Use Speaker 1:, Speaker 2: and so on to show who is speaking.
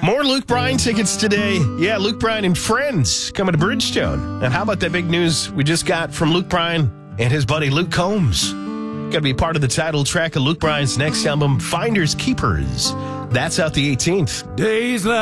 Speaker 1: More Luke Bryan tickets today. Yeah, Luke Bryan and Friends coming to Bridgestone. And how about that big news we just got from Luke Bryan and his buddy Luke Combs? Going to be part of the title track of Luke Bryan's next album, Finders Keepers. That's out the 18th.
Speaker 2: Days like